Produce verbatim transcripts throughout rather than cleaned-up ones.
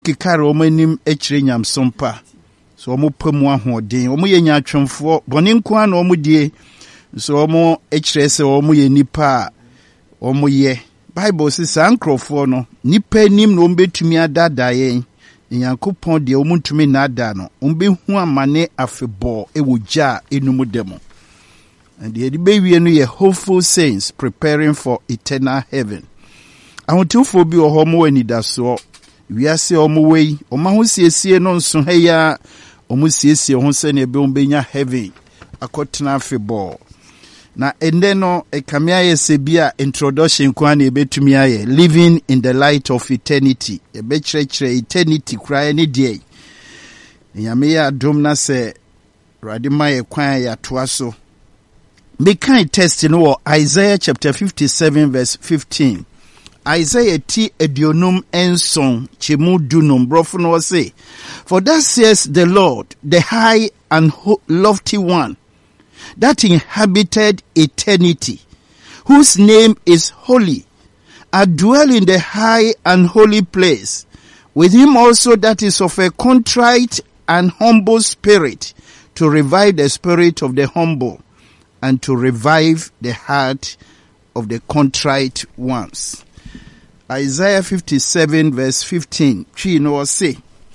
kikare omo anim echire nyamsompa so omo pamu ahoden omo ye nyatwemfo bone nko na omo die so omo echire se omo ye nipa omo ye Bible says ankrofo no nipa nim no mbetumi adada yen Nyankopon de omo ntumi na ada no ombehu amane afebo ewogya enumu demo and the baby no ye hopeful saints preparing for eternal heaven. I want to for be a homo any da so we are say omo way oma ho siesie no nso ha ya omo siesie ho se na ebe ombenya heaven akotena afebo na ende no e kamia ye se bia introduction kwa na ebetumi aye living in the light of eternity ebe chire eternity kra ni die nyame ya dom na se radima ye kwan ya toa so. Me kind test in Isaiah chapter fifty-seven verse fifteen. Isaiah ti edionum enson chemu dunum brofuno say, for that says the Lord, the high and lofty one, that inhabited eternity, whose name is holy, I dwell in the high and holy place, with him also that is of a contrite and humble spirit, to revive the spirit of the humble, and to revive the heart of the contrite ones. Isaiah fifty-seven verse fifteen. Chi no say.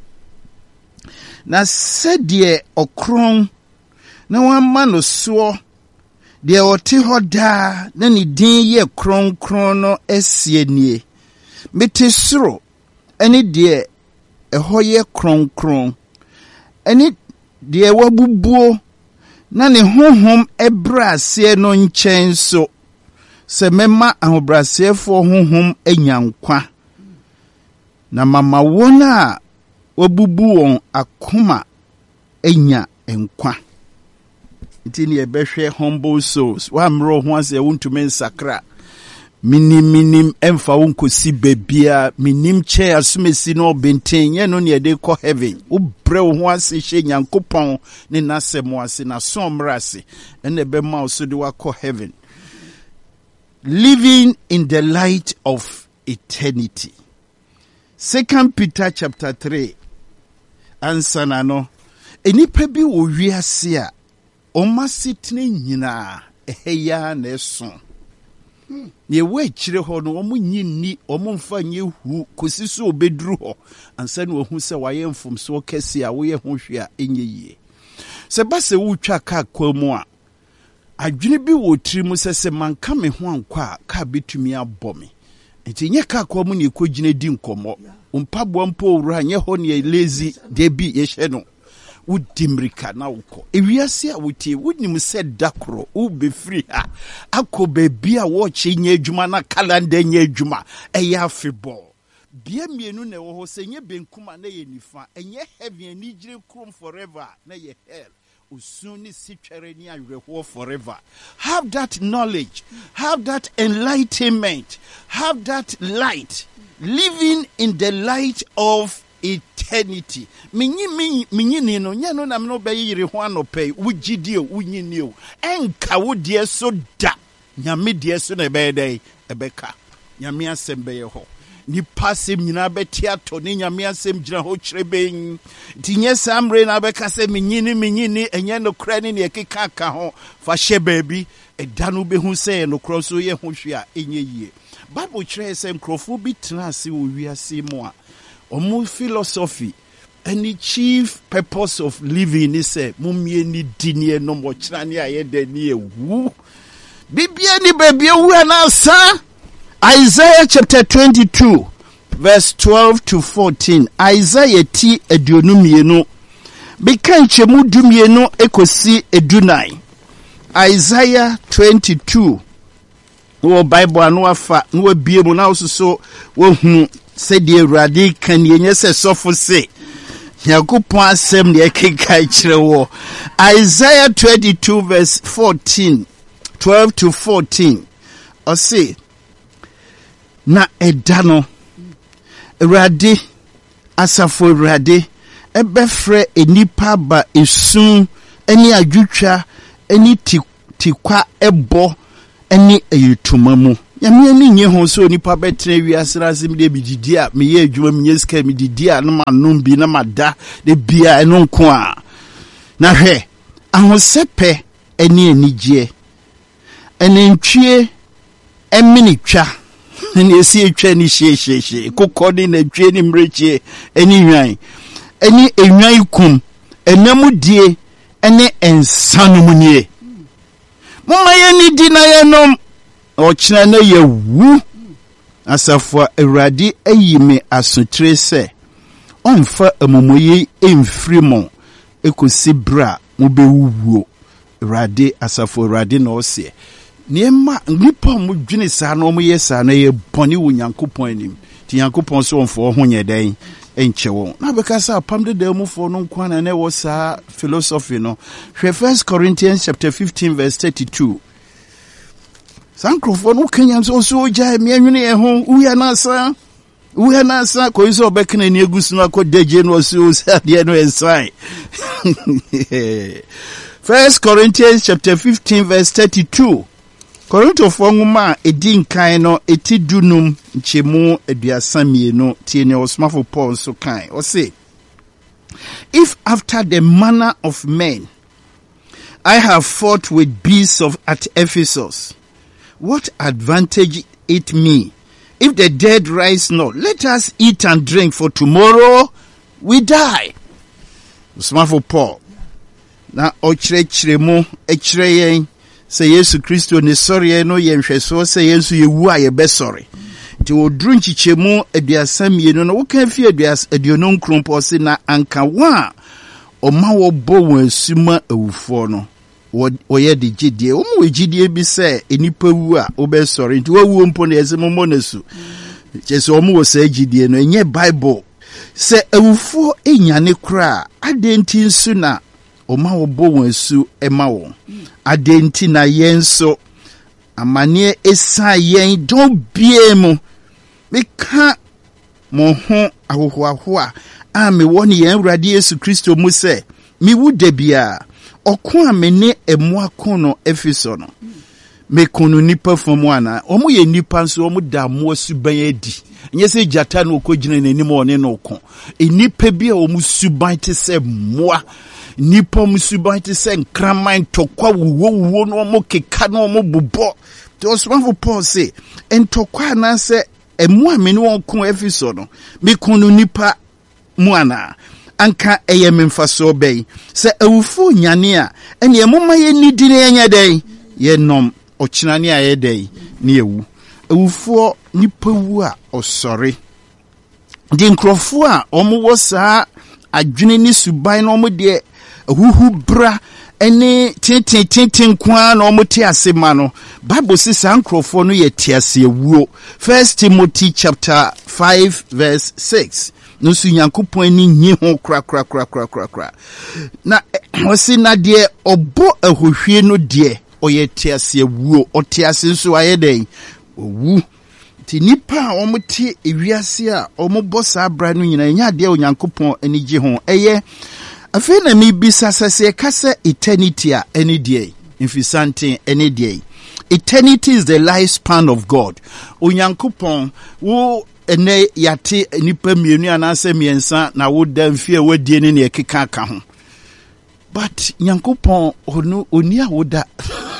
Na said ye okron na wan man so de oti hoda na ni din ye kron kron no esie nie. Mete soro eni de eho ye kron kron. Eni de wabubuo na ne honhom ebrase no nchen so se mema ahobrasefo honhom enyankwa na mama wona wabubu won akoma enya enkwa ntini ebehwe humble souls wa mro ho ase wontume nsakra minim minim emfa wonkosi bebia minim che asumesi no benten ye no ne de ko heaven wo bre ho ase hye nyankopon ne nasemo ase na somrase ene be ma so de wa ko heaven. Living in the light of eternity. Second Peter chapter three. Answer na no. Enipa bi wo wiase a oma sitne nyina eheya na eso. Ye we chire ho no omo nyinni omo mfa nye hu kosi so obeduru ho ansa na ohu se waye mfom so kese a wo ye ho hwe a enye yie. Se ba se wo twa ka kwamu a adwene bi wo tirimu sese manka me ho ankwa ka betumi abome enti nye ka kwa mu ne ekogine di nkomo mpabo mpo wura nye ho ne lazy de bi ye hye no udimrika na uko ewiase a wotie wonim se dakro u be free ha akoba bia wo che nye adwuma na calendar nye adwuma eya febol bia mienu na wo ho se nye benkuma na ye nifa enye heaven ni gire krom forever na ye hell. Forever. Have that knowledge, have that enlightenment, have that light, living in the light of eternity. Minyi minyi ni no nyano na mno be yire ho anope wugidie wunyini o enka wo de so da nyame de so na be dey ebeka nyame asembe ye ho ni pasem nyina beti ato ni nyame asem gina ho kyereben tinye samre na beka se menyini menyini enye no kra ni ne keka ka ho fa hye baabi edanu be hu se no kro so ye ho hwe a enye yie Bible kyerɛ se nkrofo bi tena ase wo wiase mu a omu philosophy any chief purpose of living is say mumie ni dinie no mo kyerane aye da ni ewu bibia ni baabi ewu anasa. Isaiah chapter twenty-two, verse twelve to fourteen. Isaiah ti edionumienu. Bekan chemu dumienu ekosi edunai. Isaiah twenty-two. Wo Bible anu afa, no biemu na osuso wo hu se de Awurade kan yenye se sofo se. Yakopon asem ne ekeka kire wo. Isaiah twenty-two verse fourteen. twelve to fourteen. O say na edano Awurade asafo Awurade ebefre enipa ba esun eni adwutwa eni tikwa ebo eni eyituma mu Yami ni nye ho so nipa betre wiase rase me de bididi a me ye adwuma me nye sika me didi a no ma nom bi na mada de bia eno nko a na hwe ahosepe eni anigye enentwie emini twa ni esi etwa ni hyehyehe kokodi na twie ni mreche eni nwan eni enwan kum enamudie ene ensanumunye mama ye ni di na ye nom ochina na ye wu asafo Awurade ayime asotre se onfa amomoye emfrimo ekosi bra mo bewuwo Awurade asafo Awurade na ose niema nipa mo dwene sa na mo ye sa na ye boni wo Nyankopon anim ti Nyankopon so onfo ho nyeden enche won na beka sa pam de da mu fo no nkwana na wo sa philosophy no hwe First Corinthians chapter fifteen verse thirty-two Sankrofo no Kenya so so ja me anwene e ho uya na sa uya na sa ko iso obekna ni egusu no akodaje no so sa de no ensan First Corinthians chapter fifteen verse thirty-two Korinto fo nwuma edi nkan no eti dunum nchemu aduasa mienu tie ne osmafo Paul so kan o say if after the manner of men I have fought with beasts of at Ephesus, what advantage it me if the dead rise not? Let us eat and drink, for tomorrow we die. Osmafo Paul na ochire mu echire yen se Yesu Kristo ne sori no ye nhweso se Yesu yewu a ye be sori ti odru nchichemu aduasa mienu no wo kan fi aduasa aduonu nkrompo se na anka wa o ma wo bo won asuma awufo no wo ye de gidie o mo gidie bi se enipa wu a wo be sori ti wo wu mpo na yesemo mo nasu chese o mo wo se gidie no enye Bible se awufo enyane kra adenti nsu na Oma wobo wansu ema won adenti na yenso amane esa yen don bie mu meka mo ho ahohoaho a me woni yen Awurade Yesu Kristo mu se mi wude bia okon amene emu akono Efeso no me kunu nipa fomu ana omo ye nipa nso omo da mo asuban adi nye se jata no okogina nanim one no okon enipa bia omo suban te se moa nipa musuban te se nkraman tokwa wuwo wuwo no mo keka no mo bubo te osmanfo Paul say entokwa na se emu amene won ko Efeso no me kunu nipa mu ana anka eye memfaso bei se awufo nyane a ene emoma ye nidi ne enya den ye nom ochinane a ye den ne ewu awufo nipa wu a osore di nkrofo a omo wo saa adwene ni suban no mo de huhu bra ene tintin tintin kwa na omuti asema no Bible says ankrofo no ye tiase ewuo. First Timothy chapter five verse six no su Nyankopon ani nyi ho kra kra kra kra kra kra na osi na de obo ahohwie no de oye tiase ewuo otiase nso ayeden owu ti nipa omuti ewiase a omubo sa bra no nyina nya de Onyankopon ani gye ho eye afi na mi bisa sase kase eternity a any day infisante any day. Eternity is the lifespan of God. Onyankopon wo ene yate nipa mienu anase miensa na wo da mfie wadie ne ne keka aka ho. But Nyankopon onu oni a wo da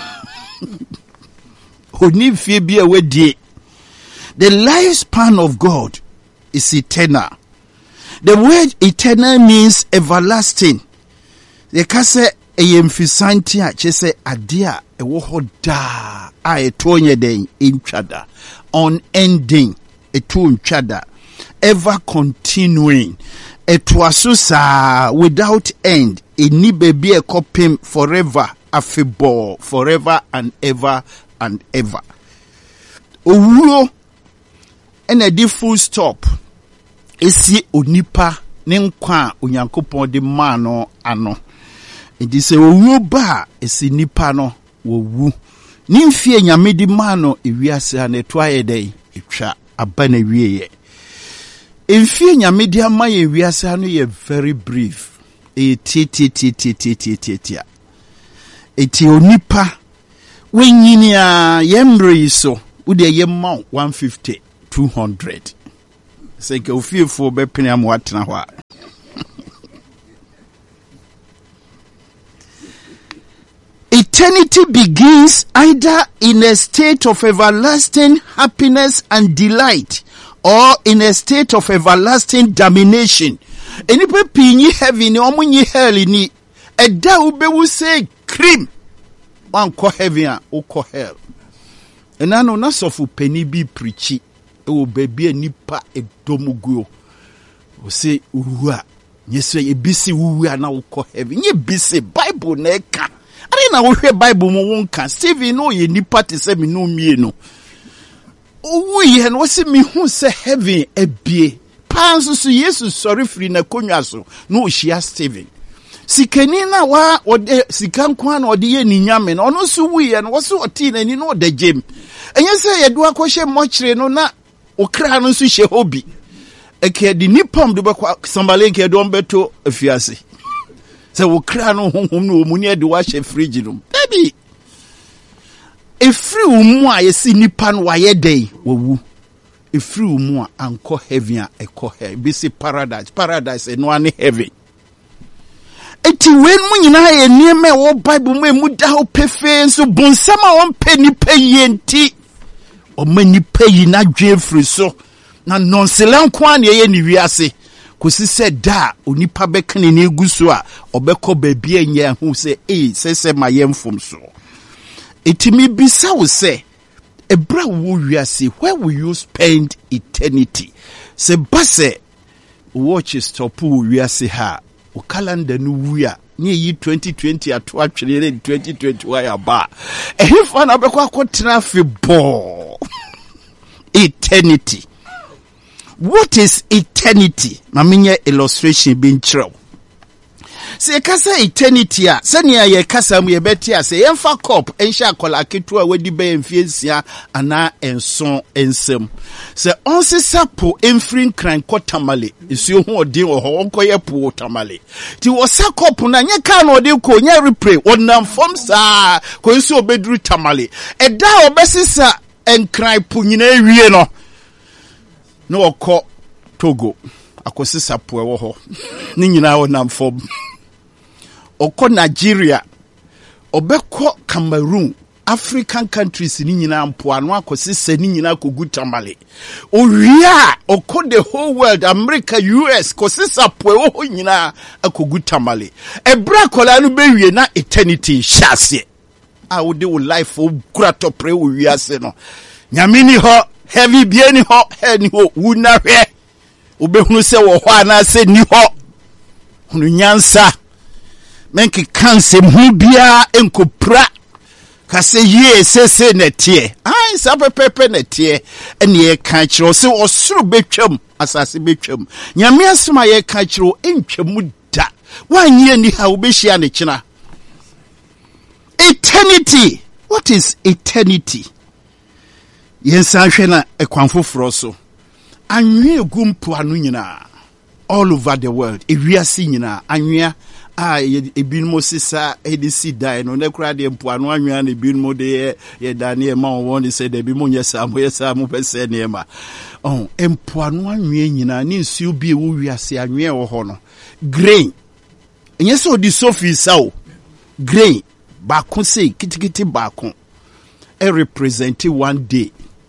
oni mfie bia wadie. The lifespan of God is eternal. The word eternal means everlasting. The kase eyemfisanti a chese adia ewo hoda a etonye den intwada unending eto ntwada ever continuing etwasusa without end eni baby ekopim forever afebo forever and ever and ever. Owuo ena di full stop esi onipa ne nkwa Onyankopon de ma no ano. Enti se owu ba esi nipa no wowu. Ni mfie nyame di ma no ewiase aneto ayedai etwa aba na wieye. Mfie nyame di ama ye wiase ano ye very brief. E ti ti ti ti ti ti ti ti. Eti onipa wenyini a yemre so Would ye mount one fifty, two hundred. Say go fear for bepiniam what now. Eternity begins either in a state of everlasting happiness and delight or in a state of everlasting domination. Any pe heaven or ye hell ni a da ube will say cream one ko heaven or ko hell. And I know not so for penny be preachy. It will be a nipa a domugo. We say, Uwa. Yes, say a busy who are now ko heaven. Ye busy Bible neka. I don't know where Bible mo can. Steve, no, ye nipa to say me no me no. We and what's me who say heaven a be. Panso so Jesus sorry free na konyaso. No, she has Steven. Sikenina wa ode sikankwan ode ye ni nyame no no so wi and was so oti na ni no de gem. Enye say ye do akɔhye mochire no na okra no so hye hobi. Eke di nipom de bakwa sambale nke do mbeto afiase. Say okra no honhom no omuni e de wa hye fridge no. Baby. Efri umu a yesi nipa no wa ye dey wowu. Efri umu a anko heaven a ekɔ he. Be say paradise. Paradise e no ane heaven. Eti wen mu nyina ye nieme wo Bible mu emu da ho pefe so bonsama won pe ni pe yenti o mani pe yi na dwe firi so na nonselan kwa na ye ni wiase kosi se da onipa bekene na eguso a obekɔ baabi anya hu se eh sese ma yemfom so eti mi bisa wo se ebra wo wiase where will you spend eternity se base watch stop wo wiase ha o calendar no wuya ni yi twenty twenty ato atwere twenty twenty-one ya ba e hifa na bekwa akotena fe bo eternity. What is eternity? Mamenye illustration bin chiro. Se kasa eternity a senia ye kasa mu ye beti a se yemfa cup ensha akola ketu a wedi be mfiensia ana enson ensem se onsesa po emfrin kran kotamale isuo hu odin wo ho onkoye po tamale ti wo sa cup na nye ka na odin ko nye replay wonam form sa ko isu obedru tamale eda obesisa enkran po nyina ewie no no okọ Togo akosisa po ewo ho ni nyina wonam form oko Nigeria obeko Cameroon African countries ni nyina mpoano akosise ni nyina kogu tamale owia oko the whole world America U S kosisa po ho nyina akogu tamale ebra kola no bewie na eternity shase a wo de wo life o kura to pre wo wiase no nyamini ho heavy bieni ho he ni ho wuna hwe obehunu se wo ho ana se ni ho hunu nyansa menki kanse mu bia enkopra kase ye sese netie ai sa pepepe netie ene ye kan kiro se osuru betwam asase betwam nyame asoma ye kan kiro entwamu da wanye ni ha obehia ne kina eternity. What is eternity? Yensa hwe na ekwanfoforo so anwe gumpo anu nyina all over the world ewiase nyina anwea a ebinmo sisa edisi dai no nekura de mpo anu anwea na ebinmo de ye daniel ma won say de bi mo nyesa mo yesa mo pese ne ma oh mpo anu anwea nyina ni nsuo bi e wo wiase anwea wo ho no grain enye so di sofi sawo grain ba ko say kitikiti ba ko e represent one day.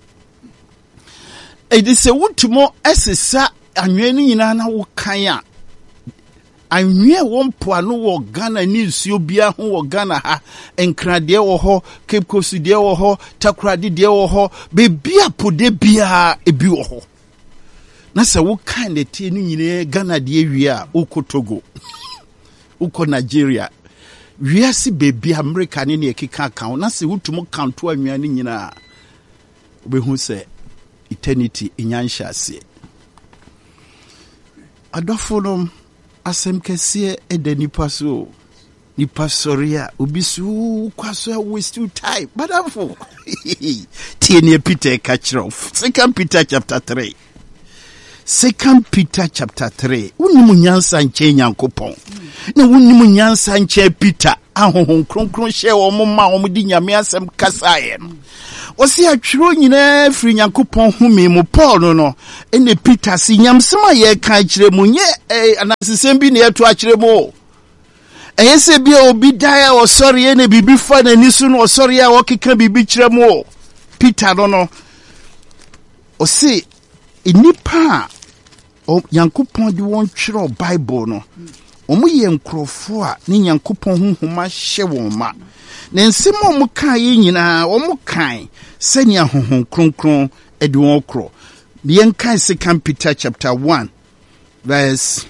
It is a ultimo esesa anwe ni nyina na wo kan a anwe wo mpoano wo Ghana ni nsuo bia ho wo Ghana ha enkrade wo ho Cape Coast de wo ho Takoradi de wo ho be bia pode bia ebi wo ho na se wo kan de tie ni nyine Ghana de wi a ukotogo uko Nigeria wiase be bia America ni ne ekeka kan na se ultimo kanto anwe ni nyina obehu se eternity inyanshase adofonom asem kese edanipa so nipa soria obisu kwaso waste you time badafo tiene Peter kachiro Second Peter chapter three Second Peter chapter three unimu nyansa nche nyankopon na unimu nyansa nche Peter ahohon kronkron hye wo mo ma wo di nyame asem kasaye Osi atwiro nyina firi Nyankopɔn home mu Paul no no ene Peter si nyamsema ye kan kire mu nye anasesem bi ne eto akire mu eyese bi obi dae osori ene bibi fa na nisu no osori a okeka bibi kire mu Peter no no osi enipa o Nyankopɔn di won twiro Bible no omu ye nkrofo a ne Nyankopɔn honhoma hye won ma na nsemo omu kan yi nyina omu kan senia honhom kronkron edi won kro yen kan Second Peter chapter one verse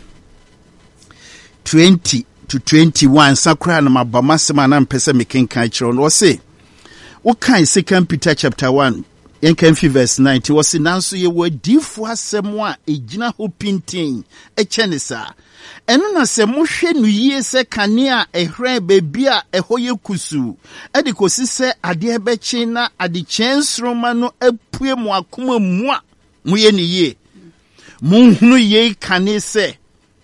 twenty to twenty-one sakra na mabama sema na mpese mekenkan kiro no say o kan Second Peter chapter one yen kan fi verse ninety was nanso ye wadifu asem a egina ho pintin e chenisa eno na se mohwe no yie se kane a ehre bebi a eho ye kusu edi kosi se ade ebechi na ade chensroma no apue mu akoma mu a muye ne yie munhunu ye kane se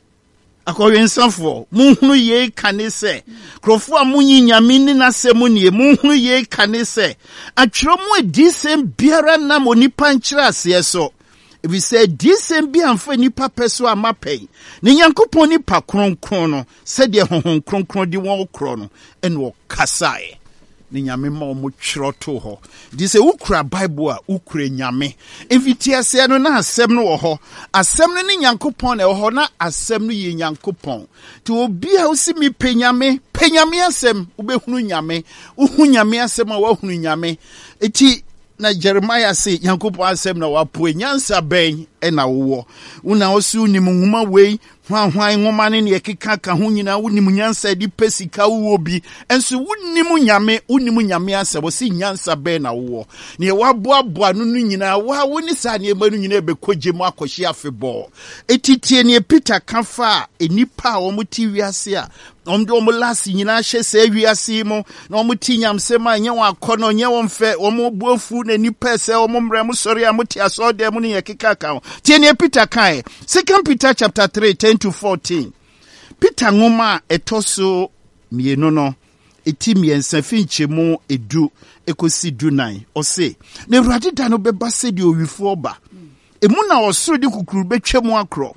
akoyensafo munhunu ye kane se krofo a munyi nyame ni na se munie munhunu ye kane se atwero mu edi sem biara na monipa nkyira ase so we said this and be amfa nipa peso amapen ne Nyankopɔn nipa kronkron no said ye honhom kronkron di won kro no en wo kasae ne nyame ma mo twiro to ho di se ukura Bible a ukura nyame eviti ase no na asem no wo ho asem no ne Nyankopɔn na wo ho na asem no ye Nyankopɔn ti obi a usi mi penyame penyame asem ubehunu nyame uhu nyame asem a wo hunu nyame eti na Jeremiah say Nyankopɔn asem na wapoe nyansa ben e na wo una osu nim nhuma wei hwan hwan nhoma ne ne keka ka ho nyina wonim nyansa di pesika wo bi enso wonim nyame wonim nyame asem wo si nyansa ben na wo ne waboaboa no no nyina wa woni sa ne ema no nyina be koje mu akohye afebɔ etitie ne Peter kafa enipa a wo muti wiase a omde omo lasi nyina hye se wiase mu na omo ti nyamsem a nye wa akɔ nye wo mfe omo buafu na nipa se omo mra mu sori a muti asode mu ne yekeka ka tie ne Peter kai Second Peter chapter three ten to fourteen Peter ngoma etoso mienu no eti miensa finchemu edu ekosi du nine ose na Awurade da no beba se de owifo oba emu na osoro de kukuru betwemu akro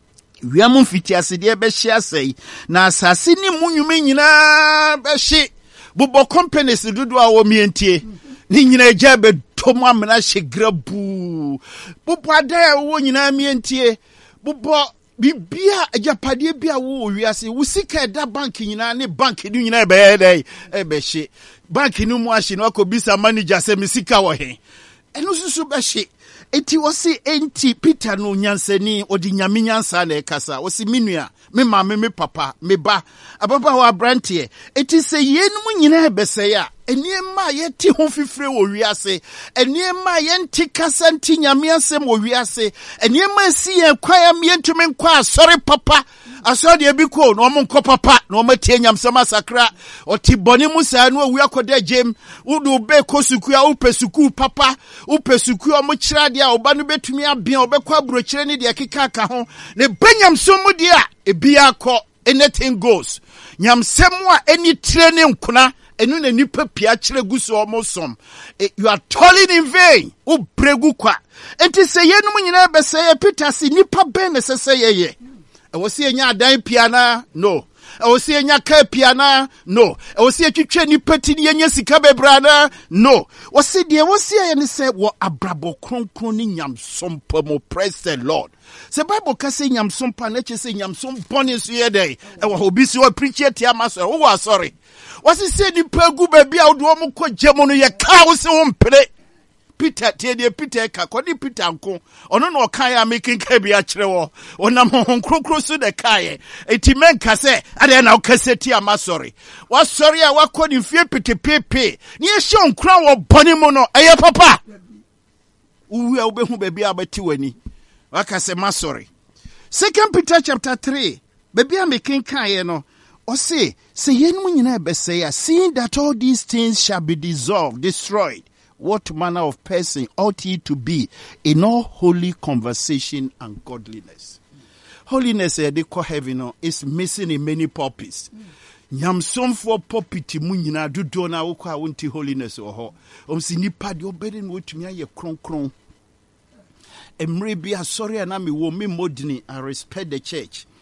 wiamu fiti asede be hye asai na asase ni munwume nyina be hye bubo companies dudu a wo mientie ni nyina eja be tomu amena hye grabu bubo ada wo nyina mientie bubo bibia ajapade bia wo wiase wo sika da bank nyina ne bank ni nyina be dey e be hye bank ni mu ahye no akobisa manager se me sika wo he eno susu be hye eti wosi enti Peter no nyansani odi nyame nyansa na ekasa wosi minua me mama me papa me ba ababa wa brantie eti se yenum nyina ebese ya eniema yeti ho fifre wo wiase eniema yenti kasa nti nyame asem wo wiase eniema si ye kwaya mientumi nkwa asori papa asori ebi ko no omo papa no omo tie nyamsama sakra oti boni musa no wi akoda jem udu be kosuku a upesuku papa upesuku omo kira dia oba no betumi abia obekwa brochire ne dia keka ka ho ne benyamso mu dia ebia akọ anything goes nyamsem a eni training kuna enu na nipa pia kire guso omosom you are toiling in vain u bregu kwa enti se yenum nyina be se Peter si nipa ben ne se se ye e wo se enya adan pia na no e wo se enya ka pia na no e wo se twetwe nipa ti ne enya sika bebra na no wo se de wo se ye ne se wo abrabo kronkron ni nyamsom mo praise the Lord. Se Bible ka se nyamsom pa na che se nyamsom bone so ye dey e wo obi si wo preach tia maso wo wa sorry wasi se ni pegu baby a wo mo ko jemo no ye ka wo se wo mpere Peter tie de Peter ka ko di Peter nko ono no kan ya making ka bi a kire wo onam hon krokro so de kai eti men ka se ade na wo ka se tia masori wa sorry a wa ko ni fie petepepe ni e hye onkra wo bone mo no eye papa uwi a wo behu baby a bati wani wa ka se masori Second Peter chapter three baby a making kai no o say say yenum nyina be say seeing that all these things shall be dissolved destroyed what manner of person ought ye to be in all holy conversation and godliness? Mm. Holiness, eh, they call heaven, is missing in many purposes. Mm. nyamsomfo popiti mu nyina dodo na wokɔ a wonti holiness wɔ hɔ om si nipa de obedi no wotumi ayɛ kronkron emre bi asɔre na me wo me modini I respect the church